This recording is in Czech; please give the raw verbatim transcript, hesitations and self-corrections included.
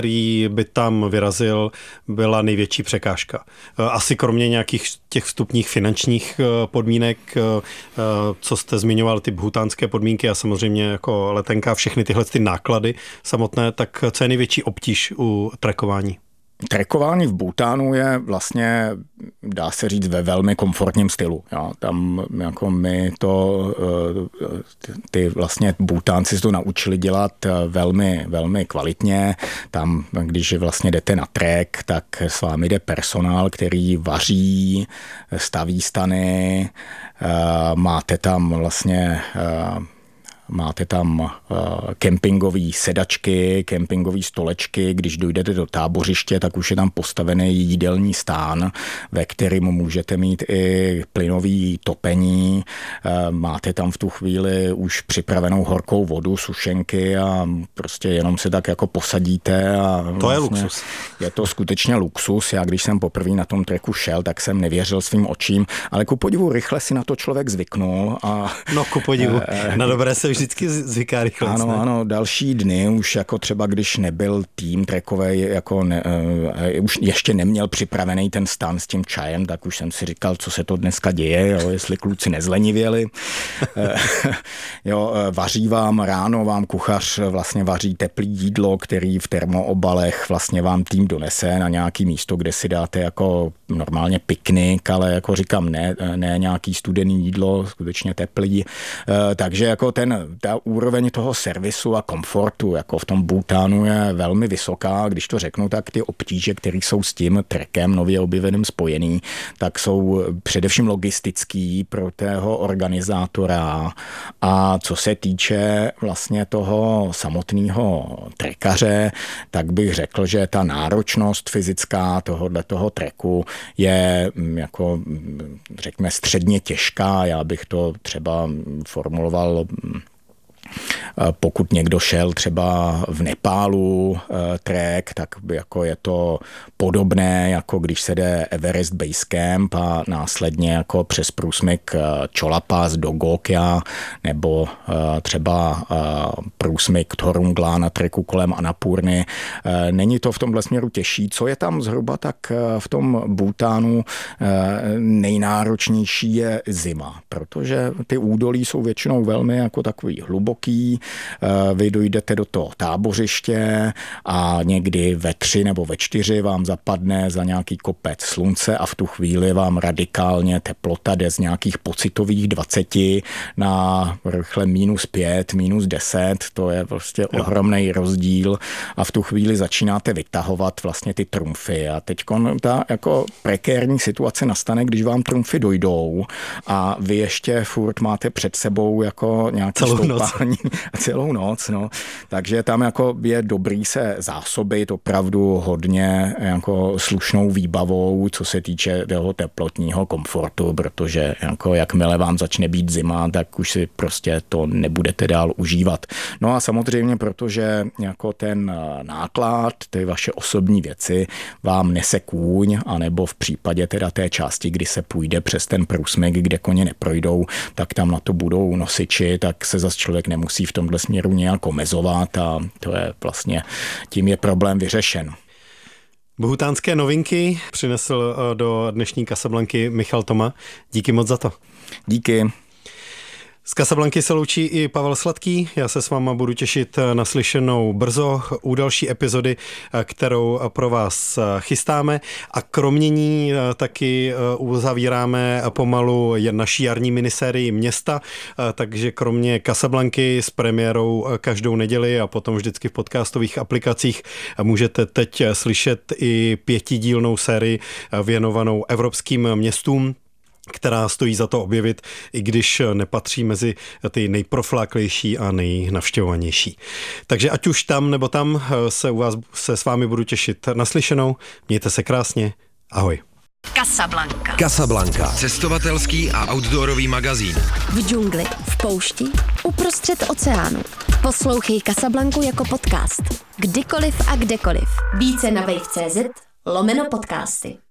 který by tam vyrazil, byla největší překážka. Asi kromě nějakých těch vstupních finančních podmínek, co jste zmiňoval, ty bhutánské podmínky a samozřejmě jako letenka, všechny tyhle ty náklady samotné, tak co je největší obtíž u trekování? Trekování v Bhutánu je vlastně, dá se říct, ve velmi komfortním stylu. Jo. Tam jako my to, ty vlastně Bhutánci se to naučili dělat velmi, velmi kvalitně. Tam, když vlastně jdete na trek, tak s vámi jde personál, který vaří, staví stany, máte tam vlastně Máte tam uh, kempingové sedačky, kempingové stolečky. Když dojdete do tábořiště, tak už je tam postavený jídelní stán, ve kterém můžete mít i plynový topení. Uh, máte tam v tu chvíli už připravenou horkou vodu, sušenky a prostě jenom se tak jako posadíte. A to vlastně je luxus. Je to skutečně luxus. Já když jsem poprvé na tom treku šel, tak jsem nevěřil svým očím, ale ku podivu rychle si na to člověk zvyknul. A, no ku podivu, uh, na dobré se vždycky zvyká rychle. Ano, ne? ano, další dny už jako třeba když nebyl tým trekový, jako ne, uh, už ještě neměl připravený ten stan s tím čajem, tak už jsem si říkal, co se to dneska děje, jo, jestli kluci nezlenivěli. jo, vaří vám ráno, vám kuchař vlastně vaří teplý jídlo, který v termoobalech vlastně vám tým donese na nějaký místo, kde si dáte jako normálně piknik, ale jako říkám, ne, ne nějaký studený jídlo, skutečně teplý. Uh, takže jako ten ta úroveň toho servisu a komfortu jako v tom Bhutánu je velmi vysoká. Když to řeknu, tak ty obtíže, které jsou s tím trekem nově objeveným spojený, tak jsou především logistický pro tého organizátora. A co se týče vlastně toho samotného trekaře, tak bych řekl, že ta náročnost fyzická tohohle toho treku je jako řekněme středně těžká. Já bych to třeba formuloval, pokud někdo šel třeba v Nepálu trek, tak jako je to podobné, jako když se jde Everest Base Camp a následně jako přes průsmyk Chola Pass do Gokya nebo třeba průsmyk Thorungla na treku kolem Annapurny. Není to v tomhle směru těžší. Co je tam zhruba, tak v tom Bhutánu nejnáročnější je zima, protože ty údolí jsou většinou velmi jako takový hluboký. Vy dojdete do toho tábořiště a někdy ve tři nebo ve čtyři vám zapadne za nějaký kopec slunce a v tu chvíli vám radikálně teplota jde z nějakých pocitových dvaceti na rychle minus pět, minus deset. To je prostě ohromný rozdíl a v tu chvíli začínáte vytahovat vlastně ty trumfy a teď ta jako prekérní situace nastane, když vám trumfy dojdou a vy ještě furt máte před sebou jako nějaký stoupání a celou noc, no. Takže tam jako je dobrý se zásobit opravdu hodně jako slušnou výbavou, co se týče toho teplotního komfortu, protože jako jakmile vám začne být zima, tak už si prostě to nebudete dál užívat. No a samozřejmě, protože jako ten náklad, ty vaše osobní věci vám nese kůň, anebo v případě teda té části, kdy se půjde přes ten průsmyk, kde koně neprojdou, tak tam na to budou nosiči, tak se zas člověk nemusí v tomhle směru nějak omezovat a to je vlastně, tím je problém vyřešen. Bhutánské novinky přinesl do dnešní Casablanky Michal Toma. Díky moc za to. Díky. Z Casablanky se loučí i Pavel Sladký. Já se s váma budu těšit na slyšenou brzo u další epizody, kterou pro vás chystáme. A kromě ní taky uzavíráme pomalu naší jarní minisérii Města, takže kromě Casablanky s premiérou každou neděli a potom vždycky v podcastových aplikacích můžete teď slyšet i pětidílnou sérii věnovanou evropským městům, která stojí za to objevit, i když nepatří mezi ty nejprofláklejší a nejnavštěvovanější. Takže ať už tam nebo tam se u vás se s vámi budu těšit naslyšenou. Mějte se krásně. Ahoj. Casablanca. Casablanca. Cestovatelský a outdoorový magazín. V džungli, v poušti, uprostřed oceánu. Poslouchej Casablanku jako podcast. Kdykoliv a kdekoliv. Více na wave tečka cé zet lomeno podcasty.